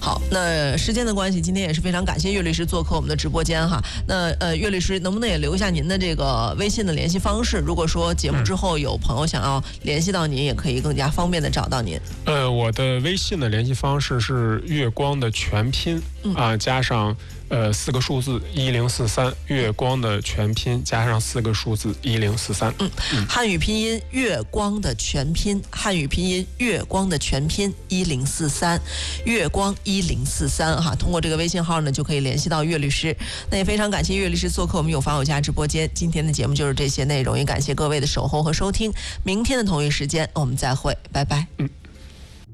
好，那时间的关系，今天也是非常感谢岳律师做客我们的直播间哈。那岳律师能不能也留一下您的这个微信的联系方式？如果说节目之后有朋友想要联系到您，也可以更加方便的找到您。 我的微信的联系方式是月光的全拼加上4个数字1043，月光的全拼加上4个数字1043。 汉语拼音月光的全拼，汉语拼音月光的全拼1043，月光1043哈。通过这个微信号呢，就可以联系到岳律师。那也非常感谢岳律师做客我们有房有家直播间。今天的节目就是这些内容，也感谢各位的守候和收听。明天的同一时间我们再会，拜拜。